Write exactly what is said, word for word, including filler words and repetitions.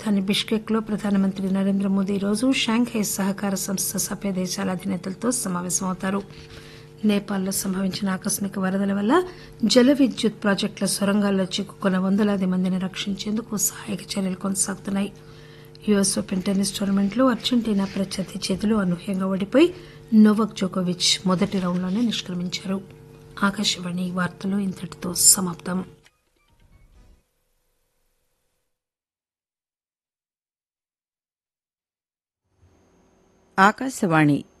రాజధాని బిష్కెక్లో ప్రధానమంత్రి నరేంద్ర మోదీ ఈరోజు షాంఘై సహకార సంస్థ సభ్య దేశాల అధినేతలతో సమావేశమవుతారు. నేపాల్లో సంభవించిన ఆకస్మిక వరదల వల్ల జల విద్యుత్ ప్రాజెక్టుల సొరంగాల్లో చిక్కుకున్న వందలాది మందిని రక్షించేందుకు సహాయక చర్యలు కొనసాగుతున్నాయి. యుఎస్ ఓపెన్ టెన్నిస్ టోర్నమెంట్లో అర్జెంటీనా ప్రత్యర్థి చేతిలో అనూహ్యంగా ఓడిపోయి నోవాక్ జోకోవిచ్ మొదటి రౌండ్లోనే నిష్క్రమించారు. ఆకాశవాణి వార్తలు ఇంతటితో సమాప్తం. ఆకాశవాణి